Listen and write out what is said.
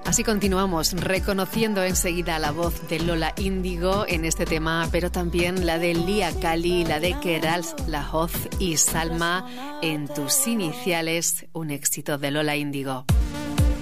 Así continuamos, reconociendo enseguida la voz de Lola Índigo en este tema, pero también la de Lía Cali, la de Keral Lahoz y Salma en Tus Iniciales, un éxito de Lola Índigo.